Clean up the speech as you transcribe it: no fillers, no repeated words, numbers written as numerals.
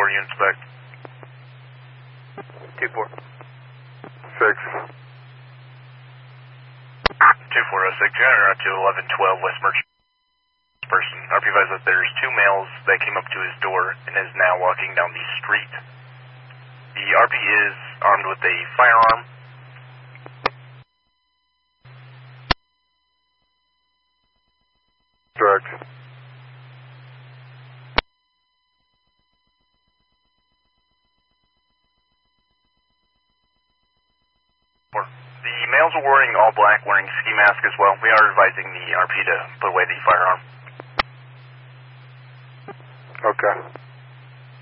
units back. 2-4. 6. 2406, you're on to 1112 West Merchant person. RP advised that there's 2 males that came up to his door and is now walking down the street. The RP is armed with a firearm. Correct. The males are wearing all black, wearing ski mask as well. We are advising the RP to put away the firearm. Okay.